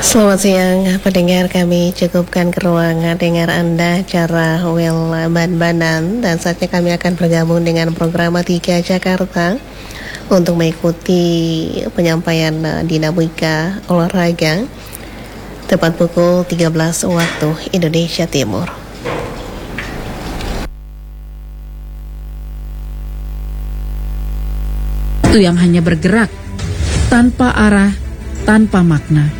Selamat siang pendengar, kami cukupkan ke ruangan dengar Anda cara Wel Ban-Banan, dan saatnya kami akan bergabung dengan program 3 Jakarta untuk mengikuti penyampaian dinamika olahraga tepat pukul 13 waktu Indonesia Timur. Itu yang hanya bergerak tanpa arah, tanpa makna.